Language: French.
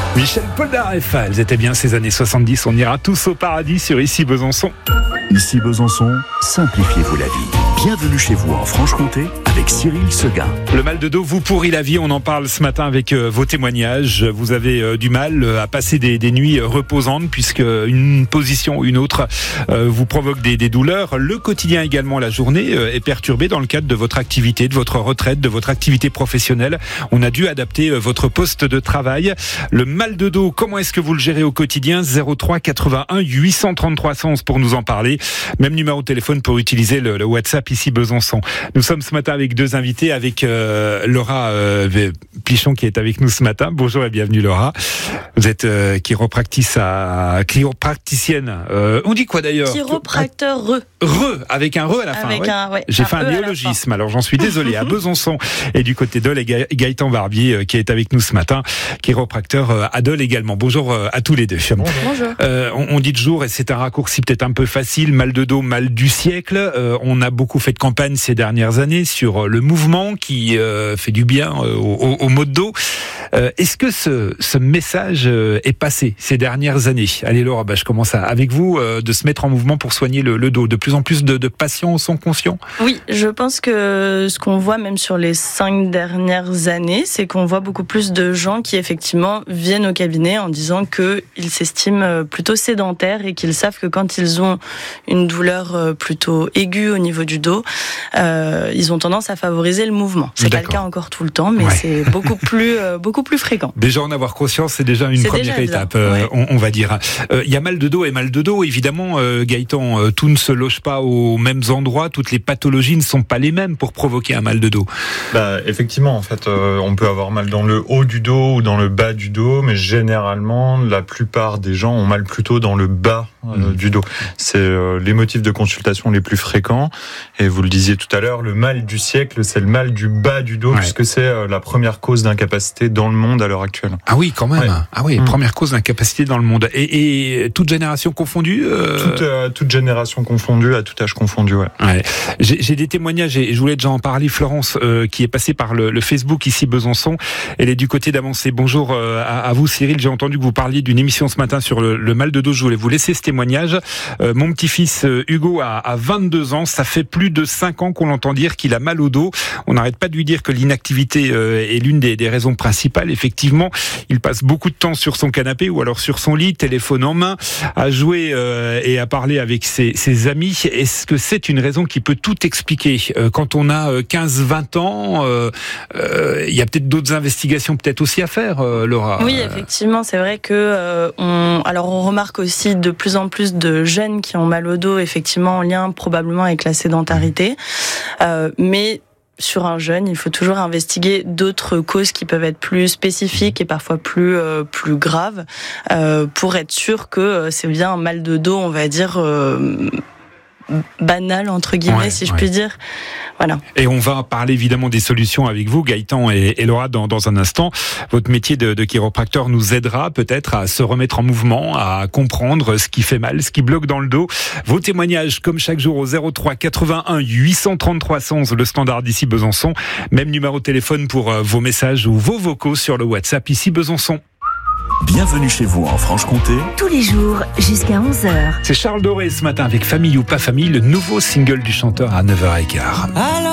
Michel Polnareff, elles étaient bien ces années 70, on ira tous au paradis sur Ici Besançon. Ici Besançon, simplifiez-vous la vie. Bienvenue chez vous en Franche-Comté avec Cyril Seguin. Le mal de dos vous pourrit la vie, on en parle ce matin avec vos témoignages. Vous avez du mal à passer des nuits reposantes puisque une position ou une autre vous provoque des douleurs. Le quotidien également, la journée est perturbée dans le cadre de votre activité, de votre retraite, de votre activité professionnelle. On a dû adapter votre poste de travail. Le mal de dos, comment est-ce que vous le gérez au quotidien ? 03 81 833 111 pour nous en parler. Même numéro de téléphone pour utiliser le WhatsApp Ici Besançon. Nous sommes ce matin avec deux invités, avec Laura Plichon qui est avec nous ce matin. Bonjour et bienvenue Laura. Vous êtes chiropracticienne. On dit quoi d'ailleurs ? Chiropracteur Avec un re à la fin. Avec ouais. J'ai fait un néologisme, alors j'en suis désolé. À Besançon et du côté d'Ol, Gaëtan Barbier qui est avec nous ce matin, chiropracteur à Dole également. Bonjour à tous les deux. Bonjour. On dit toujours, et c'est un raccourci peut-être un peu facile, mal de dos, mal du siècle. On a beaucoup fait de campagne ces dernières années sur le mouvement qui fait du bien au maux de dos. Est-ce que ce message est passé ces dernières années ? Allez Laura, je commence avec vous, de se mettre en mouvement pour soigner le dos. De plus en plus de patients sont conscients ? Oui, je pense que ce qu'on voit même sur les 5 dernières années, c'est qu'on voit beaucoup plus de gens qui effectivement viennent au cabinet en disant qu'ils s'estiment plutôt sédentaires et qu'ils savent que quand ils ont une douleur plutôt aiguë au niveau du dos, ils ont tendance à favoriser le mouvement. C'est pas le cas encore tout le temps, mais c'est beaucoup plus fréquent. Déjà en avoir conscience, c'est déjà une première étape, on va dire. Il y a mal de dos et mal de dos, évidemment, Gaëtan, tout ne se loge pas aux mêmes endroits, toutes les pathologies ne sont pas les mêmes pour provoquer un mal de dos. Effectivement, en fait, on peut avoir mal dans le haut du dos ou dans le bas du dos, mais généralement, la plupart des gens ont mal plutôt dans le bas du dos. C'est les motifs de consultation les plus fréquents. Et vous le disiez tout à l'heure, le mal du siècle, c'est le mal du bas du dos, puisque c'est la première cause d'incapacité dans le monde à l'heure actuelle. Ah oui, quand même. Ouais. Ah oui, première cause d'incapacité dans le monde. Et toute génération confondue toute génération confondue, à tout âge confondu, ouais. J'ai des témoignages, et je voulais déjà en parler. Florence, qui est passée par le Facebook Ici Besançon, elle est du côté d'Avancée. Bonjour à vous Cyril, j'ai entendu que vous parliez d'une émission ce matin sur le mal de dos. Je voulais vous laisser ce témoignage. Mon petit-fils Hugo a 22 ans, ça fait plus de 5 ans qu'on l'entend dire qu'il a mal au dos. On n'arrête pas de lui dire que l'inactivité est l'une des raisons principales. Effectivement, il passe beaucoup de temps sur son canapé ou alors sur son lit, téléphone en main, à jouer et à parler avec ses amis. Est-ce que c'est une raison qui peut tout expliquer ? Quand on a 15-20 ans, il y a peut-être d'autres investigations peut-être aussi à faire, Laura. Oui, effectivement, c'est vrai que on remarque aussi de plus en plus de jeunes qui ont mal au dos, effectivement en lien probablement avec la sédentarité, mais sur un jeune, il faut toujours investiguer d'autres causes qui peuvent être plus spécifiques et parfois plus graves, pour être sûr que c'est bien un mal de dos, on va dire banal entre guillemets, si je puis dire. Voilà. Et on va parler évidemment des solutions avec vous, Gaëtan et Laura, dans un instant. Votre métier de chiropracteur nous aidera peut-être à se remettre en mouvement, à comprendre ce qui fait mal, ce qui bloque dans le dos. Vos témoignages, comme chaque jour, au 03 81 833 111, le standard d'Ici Besançon. Même numéro de téléphone pour vos messages ou vos vocaux sur le WhatsApp Ici Besançon. Bienvenue chez vous en Franche-Comté. Tous les jours, jusqu'à 11h. C'est Charles Doré ce matin avec Famille ou pas famille, le nouveau single du chanteur à 9h15.